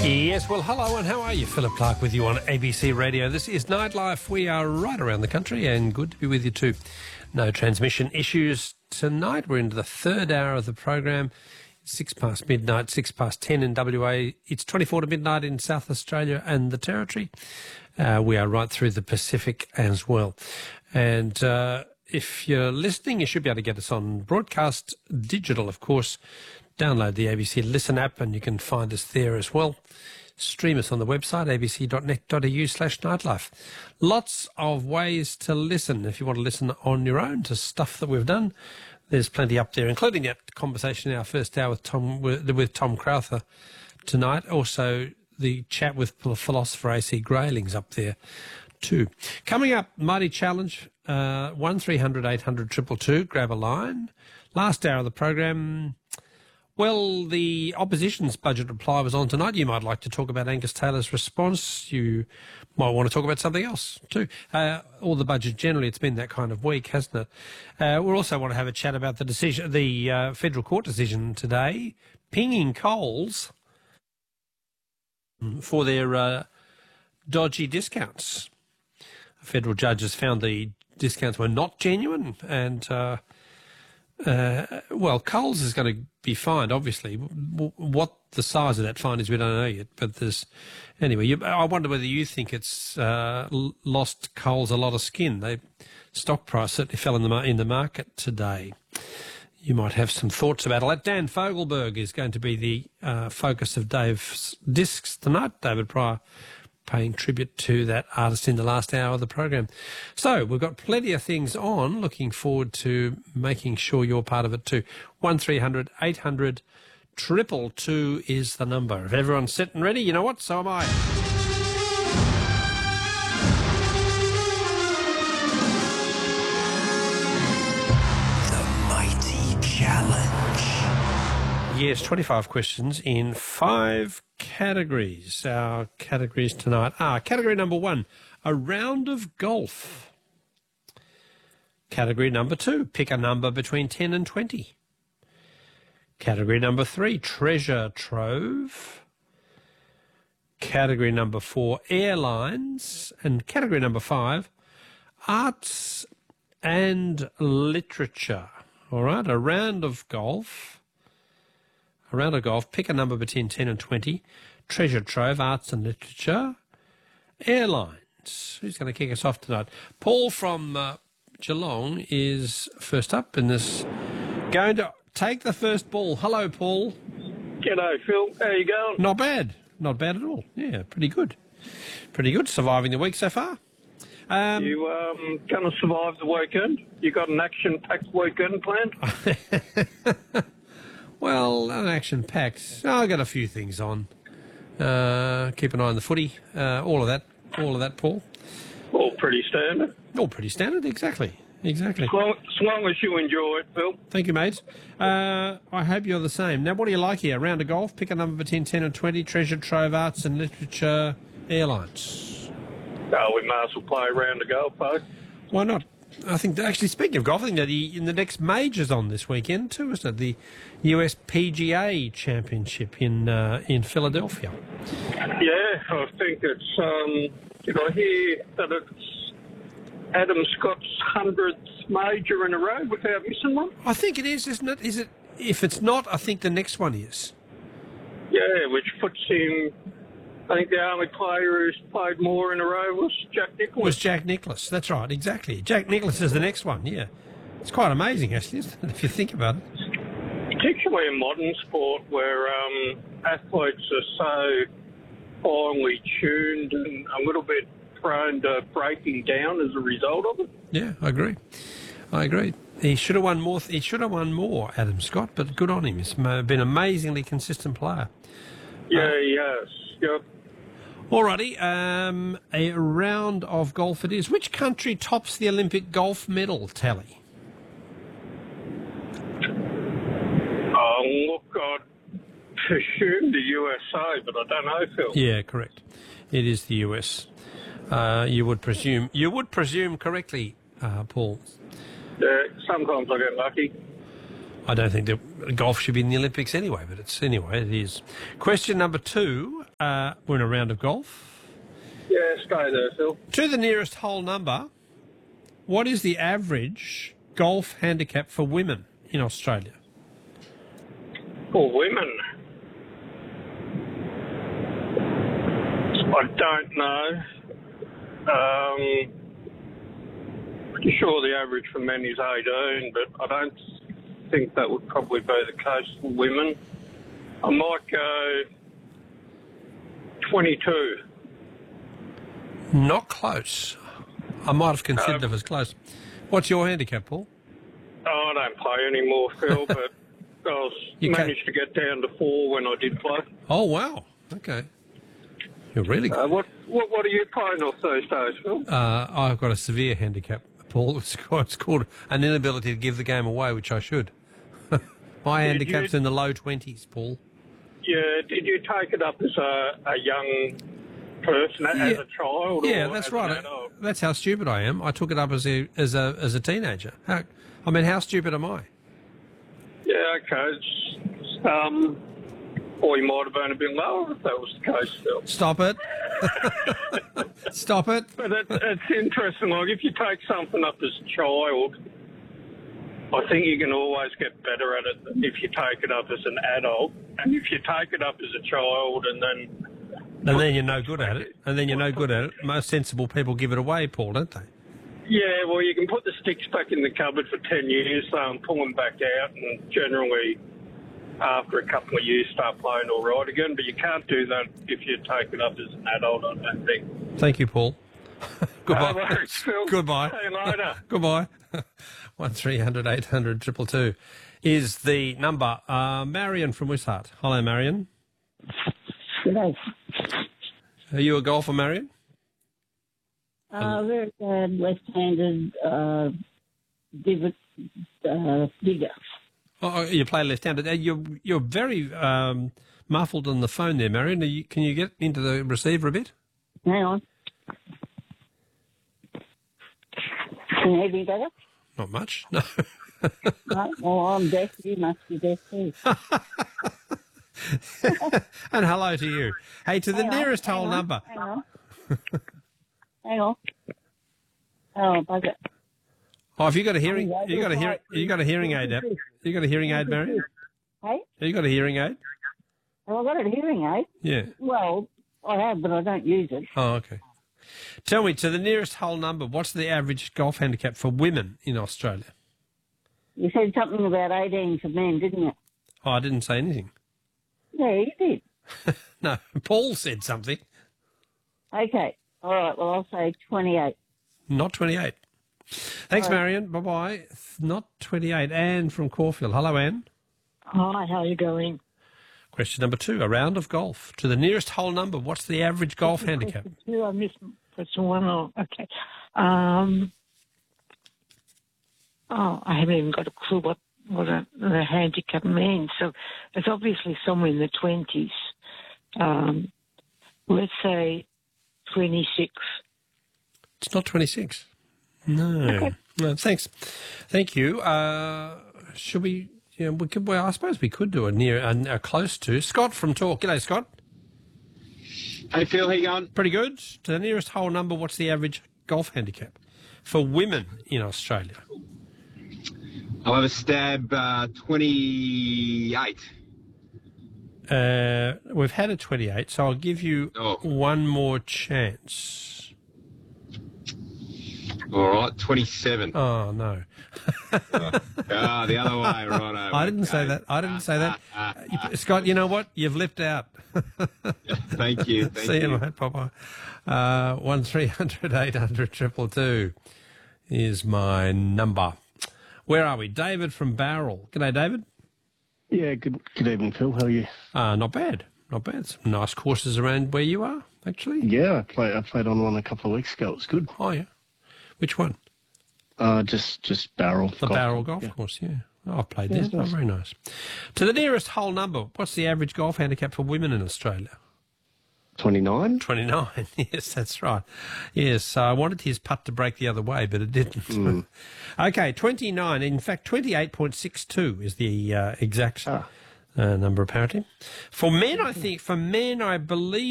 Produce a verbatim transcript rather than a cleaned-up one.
Yes, well, hello and how are you? Philip Clark with you on A B C Radio. This is Nightlife. We are right around the country and good to be with you too. No transmission issues tonight. We're into the third hour of the program. Six past midnight, six past ten in W A. It's twenty-four to midnight in South Australia and the Territory. Uh, we are right through the Pacific as well. And uh, if you're listening, you should be able to get us on broadcast digital, of course. Download the A B C Listen app and you can find us there as well. Stream us on the website, abc.net.au slash nightlife. Lots of ways to listen. If you want to listen on your own to stuff that we've done, there's plenty up there, including that conversation in our first hour with Tom, with, with Tom Crowther tonight. Also, the chat with philosopher A C Grayling's up there too. Coming up, Mighty Challenge, uh, one three hundred eight hundred two two two. Grab a line. Last hour of the program. Well, the opposition's budget reply was on tonight. You might like to talk about Angus Taylor's response. You might want to talk about something else too. Uh, or the budget generally. It's been that kind of week, hasn't it? Uh, we also want to have a chat about the decision, the uh, federal court decision today, pinging Coles for their uh, dodgy discounts. A federal judge has found the discounts were not genuine and... Uh, Uh, well, Coles is going to be fined, obviously. W- what the size of that fine is, we don't know yet. But there's... Anyway, you, I wonder whether you think it's uh, lost Coles a lot of skin. They stock price certainly fell in the, in the market today. You might have some thoughts about it. Dan Fogelberg is going to be the uh, focus of Dave's Discs tonight. David Pryor paying tribute to that artist in the last hour of the program. So we've got plenty of things on. Looking forward to making sure you're part of it too. one three hundred eight hundred two two two is the number. If everyone's set and ready, you know what? So am I. The Mighty Challenge. Yes, twenty-five questions in five categories. Our categories tonight are category number one, a round of golf. Category number two, pick a number between ten and twenty. Category number three, treasure trove. Category number four, airlines. And category number five, arts and literature. All right, a round of golf. A round of golf, pick a number between ten and twenty. Treasure trove, arts and literature. Airlines. Who's going to kick us off tonight? Paul from uh, Geelong is first up in this. Going to take the first ball. Hello, Paul. G'day, Phil. How you going? Not bad. Not bad at all. Yeah, pretty good. Pretty good. Surviving the week so far. Um, you um, going to survive the weekend? You got an action-packed weekend planned? Well, an action-packed. Oh, I've got a few things on. Uh, keep an eye on the footy. Uh, all of that. All of that, Paul. All pretty standard. All pretty standard, exactly. Exactly. As long, as long as you enjoy it, Phil. Thank you, mate. Uh, I hope you're the same. Now, what do you like here? Round of golf, pick a number between ten and twenty, treasure trove, arts and literature, airlines. Oh, we might as well play a round of golf, eh? Why not? I think, actually, speaking of golf, I think that the, in the next major's on this weekend too, isn't it? The U S P G A Championship in uh, in Philadelphia. Yeah, I think it's, um, did I hear that it's Adam Scott's hundredth major in a row without missing one? I think it is, isn't it? Is it? If it's not, I think the next one is. Yeah, which puts him... I think the only player who's played more in a row was Jack Nicklaus. Was Jack Nicklaus, that's right, exactly. Jack Nicklaus is the next one, yeah. It's quite amazing, actually, isn't it, if you think about it? Particularly in modern sport where um, athletes are so finely tuned and a little bit prone to breaking down as a result of it. Yeah, I agree. I agree. He should have won more, he should have won more, Adam Scott, but good on him. He's been an amazingly consistent player. Yeah, uh, he has. Yep. Alrighty, um, a round of golf it is. Which country tops the Olympic golf medal tally? Oh, look, I'd presume the U S A, but I don't know, Phil. Yeah, correct. It is the U S. Uh, you would presume. You would presume correctly, uh, Paul. Yeah, sometimes I get lucky. I don't think that golf should be in the Olympics anyway, but it's anyway, it is. Question number two, uh, we're in a round of golf. Yeah, stay there, Phil. To the nearest whole number, what is the average golf handicap for women in Australia? For women, I don't know. Um, pretty sure the average for men is eighteen, but I don't think that would probably be the case for women. I might go twenty-two. Not close. I might have considered Um, it as close. What's your handicap, Paul? Oh, I don't play anymore, Phil, but I was You can't- managed to get down to four when I did play. Oh, wow. Okay. You're really good. Uh, what, what what are you playing off those days, Phil? Uh, I've got a severe handicap, Paul. It's called, it's called an inability to give the game away, which I should. My Did handicap's you- in the low twenties, Paul. Yeah, did you take it up as a, a young person, as Yeah. a child? Yeah, or that's as right. An adult? That's how stupid I am. I took it up as a as a as a teenager. How, I mean, how stupid am I? Yeah, okay. It's, um, or you might have only been lower if that was the case, Phil. Stop it. Stop it. But it, it's interesting. Like, if you take something up as a child, I think you can always get better at it than if you take it up as an adult. And if you take it up as a child and then... And then you're no good at it. And then you're no good at it. Most sensible people give it away, Paul, don't they? Yeah, well, you can put the sticks back in the cupboard for ten years, um, pull them back out, and generally after a couple of years start playing all right again. But you can't do that if you take it up as an adult, I don't think. Thank you, Paul. Goodbye. No worries, Phil. Goodbye. See you later. Goodbye. One three hundred eight hundred triple two is the number. Uh, Marion from Wishart. Hello, Marion. G'day. Are you a golfer, Marion? Uh, very bad left-handed uh, divot, uh, digger. Oh, you play left-handed. Uh, You're you're very um, muffled on the phone there, Marion. Are you, can you get into the receiver a bit? Hang on. Can you hear me better? Not much. No. No? Well, I'm deaf. You must be deaf too. And hello to you. Hey, to the Hang on, nearest hang whole on, number. Hang on. Hang on. Oh, bugger. Oh, have you got a hearing? Yeah, You got a hearing? You got a hearing aid, Deb? You got a hearing aid, Marion? Hey? Have you got a hearing aid? Well, I've got a hearing aid. Yeah. Well, I have, but I don't use it. Oh, okay. Tell me, to the nearest whole number, what's the average golf handicap for women in Australia? You said something about eighteen for men, didn't you? Oh, I didn't say anything. Yeah, you did. No, Paul said something. Okay. All right, well, I'll say twenty-eight. Not twenty-eight. Thanks, Marion. Bye-bye. Not twenty-eight. Anne from Caulfield. Hello, Anne. Hi, how are you going? Question number two, a round of golf. To the nearest whole number, what's the average golf handicap? Question two, I missed question one. Oh, okay. Um, oh, I haven't even got a clue what, what a, a handicap means. So it's obviously somewhere in the twenties. Um, let's say twenty-six. It's not twenty-six. No. Okay. No, thanks. Thank you. Uh, should we, you know, we could, well, I suppose we could do a near, a, a close to. Scott from Talk. G'day, Scott. Hey Phil, how you going? Pretty good. To the nearest whole number, what's the average golf handicap for women in Australia? I'll have a stab, uh, twenty-eight. Uh, we've had a twenty-eight, so I'll give you Oh. one more chance. All right, twenty-seven. Oh, no. Ah, the other way, right. I didn't say that. I didn't say that. You- Scott, you know what? You've lipped out. Thank you. Thank See you, you. mate. Bye-bye. Uh, one three hundred eight hundred triple two is my number. Where are we? David from Barrel. G'day, David. Yeah, good good evening, Phil. How are you? Uh, not bad. Not bad. Some nice courses around where you are, actually. Yeah, I played I played on one a couple of weeks ago. It was good. Oh, yeah. Which one? Uh, just just barrel. The golf. Barrel Golf Yeah. Course, yeah. Oh, I've played Yeah, there. it's Oh, nice. very nice. To the nearest whole number, what's the average golf handicap for women in Australia? twenty-nine. twenty-nine. Yes, that's right. Yes, I wanted his putt to break the other way, but it didn't. Mm. Okay, twenty-nine. In fact, twenty-eight point six two is the uh, exact Ah. uh, number, apparently. For men, I think, for men, I believe